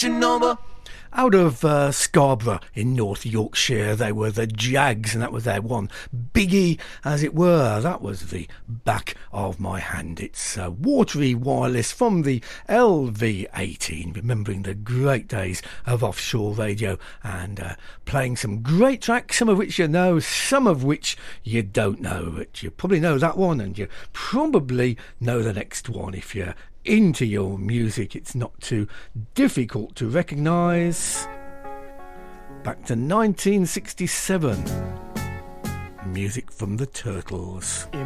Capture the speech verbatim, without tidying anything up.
watching over. Out of uh, Scarborough in North Yorkshire, they were the Jags, and that was their one biggie, as it were. That was the Back of My Hand. It's uh, watery wireless from the L V eighteen, remembering the great days of offshore radio and uh, playing some great tracks, some of which you know, some of which you don't know. But you probably know that one, and you probably know the next one if you're into your music. It's not too difficult to recognise. Back to nineteen sixty-seven. Music from the Turtles.